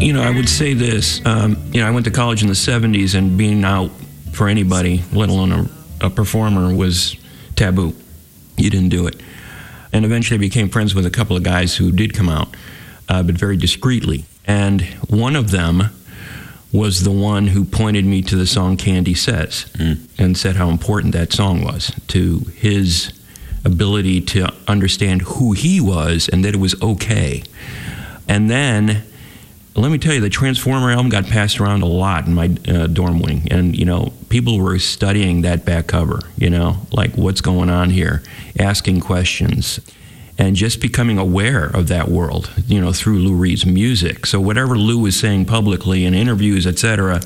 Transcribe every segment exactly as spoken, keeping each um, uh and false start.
You know, I would say this. Um, you know, I went to college in the seventies, and being out for anybody, let alone a, a performer, was taboo. You didn't do it. And eventually I became friends with a couple of guys who did come out, uh, but very discreetly. And one of them was the one who pointed me to the song Candy Says, mm. and said how important that song was to his ability to understand who he was and that it was okay. And then, let me tell you, the Transformer album got passed around a lot in my uh, dorm wing. And, you know, people were studying that back cover, you know, like what's going on here, asking questions, and just becoming aware of that world, you know, through Lou Reed's music. So whatever Lou was saying publicly in interviews, et cetera,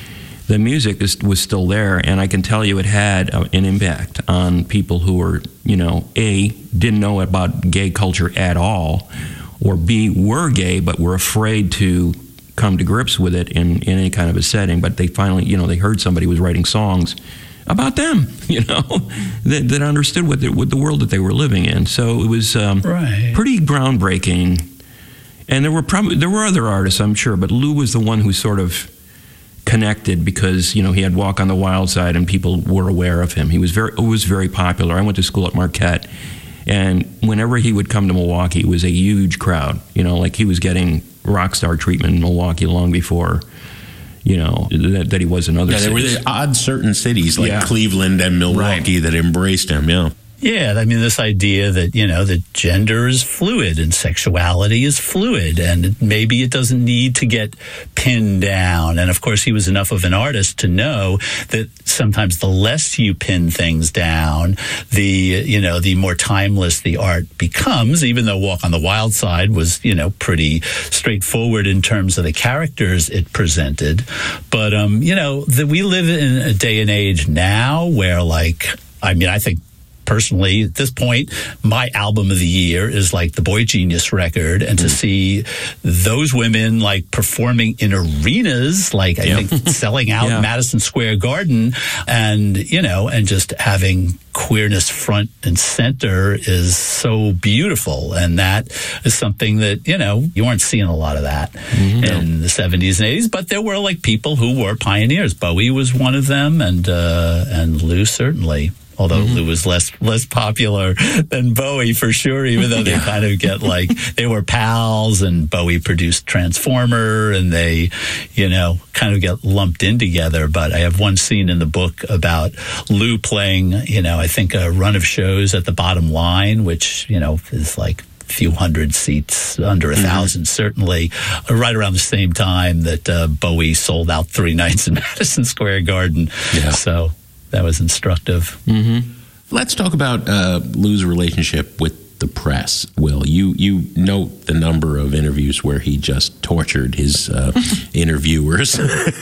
the music is, was still there, and I can tell you it had uh, an impact on people who were, you know, A, didn't know about gay culture at all, or B, were gay but were afraid to come to grips with it in, in any kind of a setting. But they finally, you know, they heard somebody was writing songs about them, you know, that, that understood what the, what the world that they were living in. So it was um, right. pretty groundbreaking. And there were probably there were other artists, I'm sure, but Lou was the one who sort of connected because, you know, he had Walk on the Wild Side and people were aware of him. He was very was very popular. I went to school at Marquette, and whenever he would come to Milwaukee, it was a huge crowd. You know, like he was getting rock star treatment in Milwaukee long before, you know, that, that he was in other yeah, cities. There were odd certain cities like yeah. Cleveland and Milwaukee right. that embraced him, yeah. Yeah, I mean, this idea that, you know, that gender is fluid and sexuality is fluid, and maybe it doesn't need to get pinned down. And of course, he was enough of an artist to know that sometimes the less you pin things down, the, you know, the more timeless the art becomes, even though Walk on the Wild Side was, you know, pretty straightforward in terms of the characters it presented. But, um, you know, that we live in a day and age now where, like, I mean, I think, personally, at this point, my album of the year is like the Boy Genius record, and mm. to see those women like performing in arenas, like I yeah. think selling out yeah. Madison Square Garden, and you know, and just having queerness front and center is so beautiful, and that is something that, you know, you weren't seeing a lot of that mm-hmm. in the seventies and eighties, but there were like people who were pioneers. Bowie was one of them, and uh, and Lou certainly. Although mm-hmm. Lou was less less popular than Bowie for sure, even though they yeah. kind of get like, they were pals, and Bowie produced Transformer, and they, you know, kind of get lumped in together. But I have one scene in the book about Lou playing, you know, I think a run of shows at the Bottom Line, which, you know, is like few hundred seats, under a mm-hmm. thousand, certainly, uh, right around the same time that uh, Bowie sold out three nights in Madison Square Garden. Yeah. So that was instructive. Mm-hmm. Let's talk about uh, Lou's relationship with the press. Will, you you note the number of interviews where he just tortured his uh, interviewers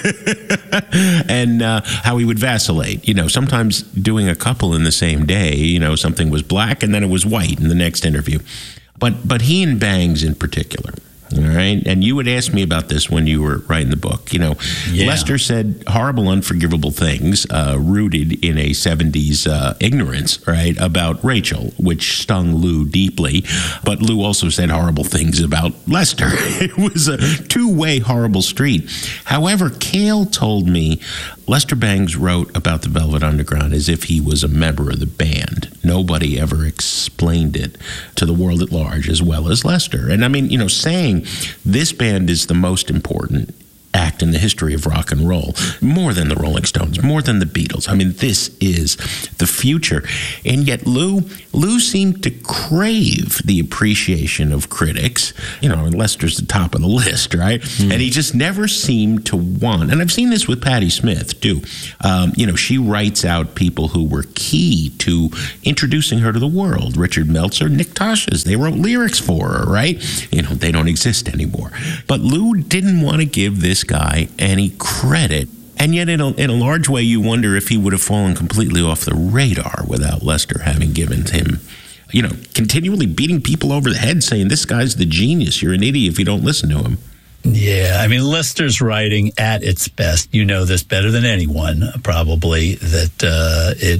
and uh, how he would vacillate. You know, sometimes doing a couple in the same day, you know, something was black and then it was white in the next interview. But but he and Bangs in particular. All right. And you would ask me about this when you were writing the book. You know, yeah. Lester said horrible, unforgivable things uh, rooted in a seventies uh, ignorance, right, about Rachel, which stung Lou deeply. But Lou also said horrible things about Lester. It was a two-way horrible street. However, Cale told me Lester Bangs wrote about the Velvet Underground as if he was a member of the band. Nobody ever explained it to the world at large as well as Lester. And I mean, you know, saying this band is the most important act in the history of rock and roll, more than the Rolling Stones, more than the Beatles. I mean, this is the future. And yet Lou, Lou seemed to crave the appreciation of critics. You know, Lester's the top of the list, right? Mm. And he just never seemed to want, and I've seen this with Patti Smith, too. Um, you know, she writes out people who were key to introducing her to the world. Richard Meltzer, Nick Tosches, they wrote lyrics for her, right? You know, they don't exist anymore. But Lou didn't want to give this guy any credit. And yet, in a, in a large way, you wonder if he would have fallen completely off the radar without Lester having given him, you know, continually beating people over the head saying, this guy's the genius. You're an idiot if you don't listen to him. Yeah, I mean, Lester's writing at its best. You know this better than anyone, probably, that uh, it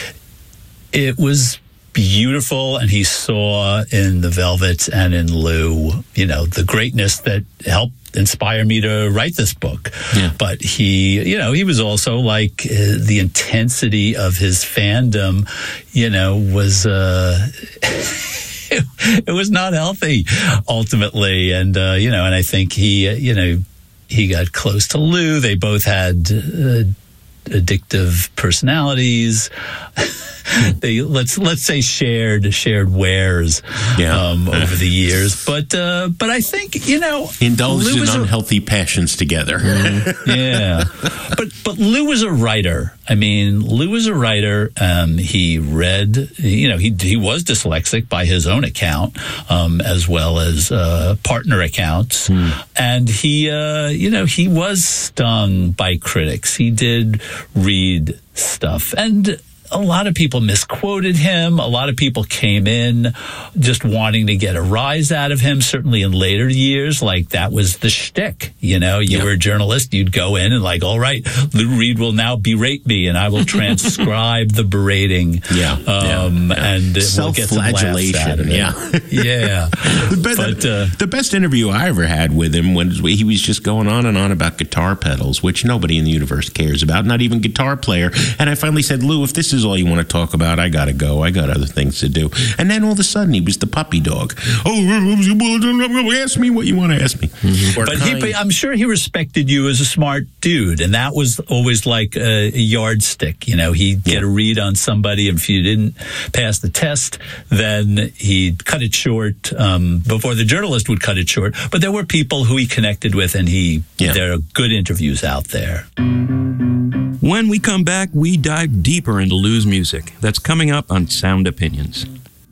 it was beautiful, and he saw in the Velvets and in Lou, you know, the greatness that helped inspire me to write this book. Yeah. But he, you know, he was also like uh, the intensity of his fandom, you know, was, uh, it, it was not healthy ultimately. And, uh, you know, and I think he, uh, you know, he got close to Lou. They both had uh, addictive personalities. They let's let's say shared shared wares yeah. um, over the years, but uh, but I think you know indulged Lou in a, unhealthy passions together. yeah, but but Lou was a writer. I mean, Lou was a writer. Um, he read, you know, he he was dyslexic by his own account, um, as well as uh, partner accounts, hmm. and he, uh, you know, he was stung by critics. He did read stuff, and a lot of people misquoted him. A lot of people came in just wanting to get a rise out of him, certainly in later years. Like, that was the shtick. You know, you yeah. were a journalist, you'd go in and like, all right, Lou Reed will now berate me and I will transcribe the berating. Yeah. Um, yeah. yeah. And it will get some laughs out of it. Yeah. yeah. But, but uh, the best interview I ever had with him was he was just going on and on about guitar pedals, which nobody in the universe cares about, not even Guitar Player. And I finally said, Lou, if this is all you want to talk about, I gotta go. I got other things to do. And then all of a sudden, he was the puppy dog. Oh, ask me what you want to ask me. Mm-hmm. But he, I'm sure he respected you as a smart dude, and that was always like a, a yardstick. You know, he'd get yeah. a read on somebody, and if you didn't pass the test, then he'd cut it short um, before the journalist would cut it short. But there were people who he connected with, and he yeah. there are good interviews out there. When we come back, we dive deeper into Lou's music. That's coming up on Sound Opinions.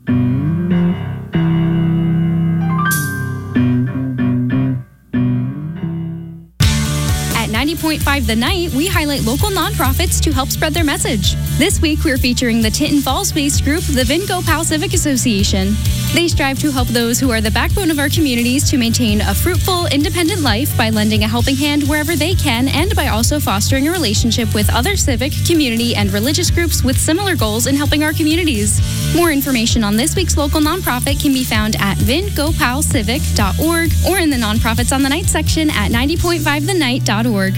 ninety point five The Night, we highlight local nonprofits to help spread their message. This week, we're featuring the Tinton Falls-based group, the Vin-Go-Pal Civic Association. They strive to help those who are the backbone of our communities to maintain a fruitful, independent life by lending a helping hand wherever they can and by also fostering a relationship with other civic, community, and religious groups with similar goals in helping our communities. More information on this week's local nonprofit can be found at vin go pal civic dot org or in the Nonprofits on the Night section at ninety point five the night dot org.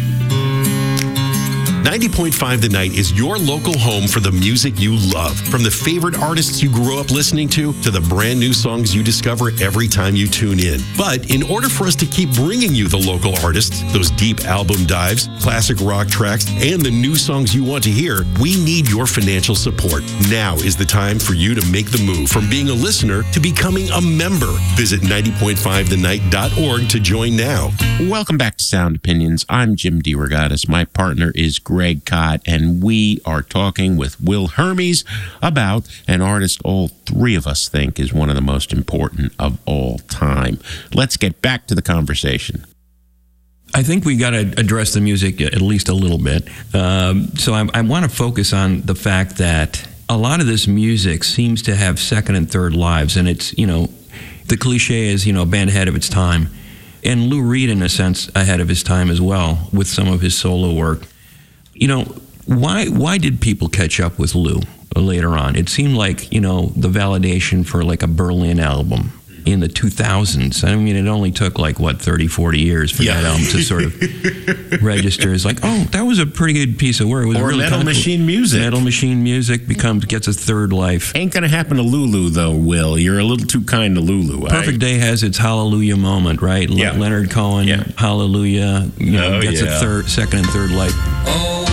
ninety point five The Night is your local home for the music you love. From the favorite artists you grew up listening to, to the brand new songs you discover every time you tune in. But in order for us to keep bringing you the local artists, those deep album dives, classic rock tracks, and the new songs you want to hear, we need your financial support. Now is the time for you to make the move from being a listener to becoming a member. Visit ninety point five the night dot org to join now. Welcome back to Sound Opinions. I'm Jim DeRogatis. My partner is Greg Kot, and we are talking with Will Hermes about an artist all three of us think is one of the most important of all time. Let's get back to the conversation. I think we got to address the music at least a little bit. Um, so I, I want to focus on the fact that a lot of this music seems to have second and third lives, and it's, you know, the cliche is, you know, a band ahead of its time. And Lou Reed, in a sense, ahead of his time as well with some of his solo work. You know, why why did people catch up with Lou later on? It seemed like, you know, the validation for like a Berlin album in the two thousands. I mean, it only took like, what, thirty, forty years for yeah. that album to sort of register as like, oh, that was a pretty good piece of work. It was or really Metal Machine Music. Metal Machine Music becomes gets a third life. Ain't going to happen to Lulu, though, Will. You're a little too kind to Lulu. Perfect I... Day has its hallelujah moment, right? Yeah. Leonard Cohen, yeah. hallelujah, you know, oh, gets yeah. a third, second and third life. Oh.